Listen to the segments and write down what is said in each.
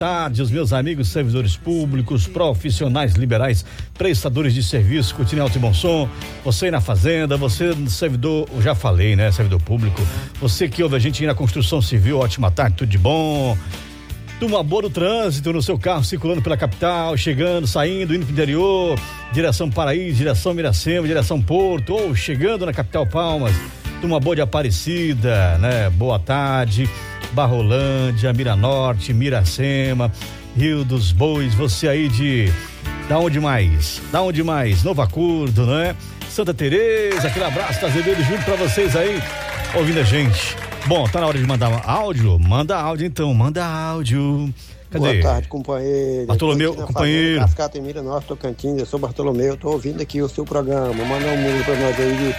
Tarde, os meus amigos servidores públicos, profissionais liberais, prestadores de serviço, Coutinho Alto e Bom Som, você aí na fazenda, você servidor, eu já falei, né, servidor público, você que ouve a gente aí na construção civil, ótima tarde, tudo de bom. Turma boa do trânsito no seu carro, circulando pela capital, chegando, saindo, indo pro interior, direção Paraíso, direção Miracema, direção Porto, ou chegando na capital Palmas. Turma boa de Aparecida, né, boa tarde. Barrolândia, Miranorte, Miracema, Rio dos Bois, você aí da onde mais? Nova Curdo, né? Santa Teresa, aquele abraço da Azevedo Júnior pra vocês aí, ouvindo a gente. Bom, tá na hora de mandar áudio? Manda áudio então, manda áudio. Cadê? Boa tarde, companheiro. Bartolomeu, companheiro. Cascata em Miranorte, Tocantins, eu sou Bartolomeu, tô ouvindo aqui o seu programa, manda um mundo pra nós aí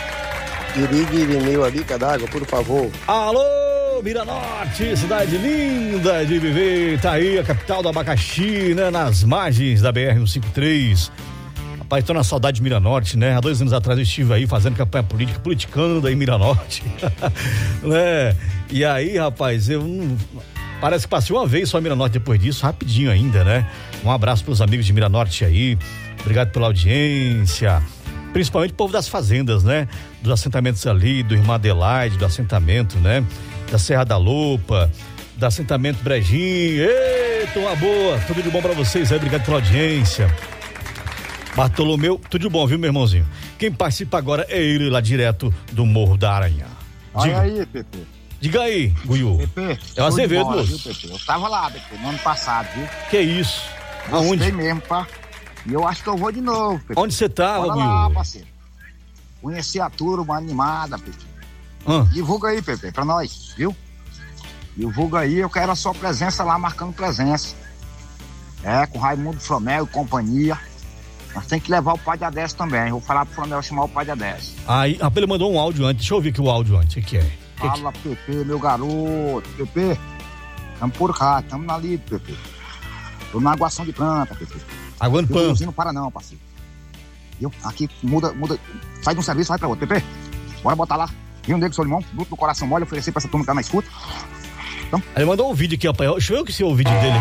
de Irigue e Irineu ali, d'água, por favor. Alô! Miranorte, cidade linda de viver, tá aí a capital do abacaxi, né, nas margens da BR-153. Rapaz, tô na saudade de Miranorte, né, há 2 anos atrás eu estive aí fazendo campanha política, politicando aí em Miranorte, né, e aí, rapaz, parece que passei uma vez só em Miranorte depois disso, rapidinho ainda, né, um abraço pros amigos de Miranorte aí, obrigado pela audiência, principalmente o povo das fazendas, né, dos assentamentos ali, do Irmã Adelaide, do assentamento, né, da Serra da Lopa, do assentamento Brejinho. Eita, uma boa, tudo de bom pra vocês aí, obrigado pela audiência. Bartolomeu, tudo de bom, viu, meu irmãozinho? Quem participa agora é ele lá direto do Morro da Aranha. Olha aí, Pepe. Diga aí, Guiú. Pepe, é o Azevedo, moço. Eu tava lá, Pepe, no ano passado, viu? Que isso? Aonde? Gostei mesmo, pá. E eu acho que eu vou de novo, Pepe. Onde você tava, Guiú? lá, parceiro. Conheci a turma animada, Pepe. Divulga aí, Pepe, pra nós, viu? Divulga aí, eu quero a sua presença lá, marcando presença. Com Raimundo Flamel e companhia. Nós tem que levar o pai de Adés também. Vou falar pro Flamel chamar o pai de Adés. Aí, ele mandou um áudio antes. Deixa eu ouvir aqui o áudio antes. O que é? Fala, Pepe, meu garoto. Pepe, tamo por cá, tamo ali, Pepe. Tô na aguação de planta, Pepe. Aguando planta. Não para não, parceiro. Viu? Aqui muda. Sai de um serviço, vai pra outro. Pepe, bora botar lá. Rio Negro, seu limão, bruto do coração mole, oferecer pra essa turma que tá na escuta. Então. Ele mandou um vídeo aqui, rapaz. Deixa eu ver o que é o vídeo dele